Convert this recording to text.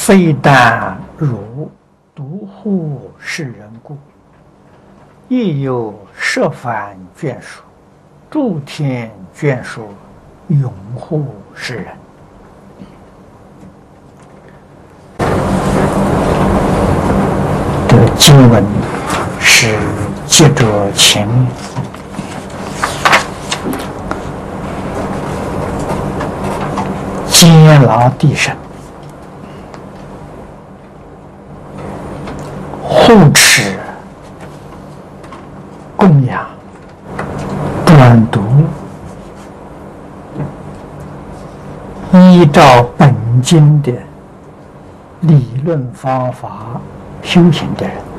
非但如独护世人故，亦有十番眷属，诸天眷属，拥护世人。这个经文是接着前面监牢地神护持供养专读，依照本经的理论方法修行的人，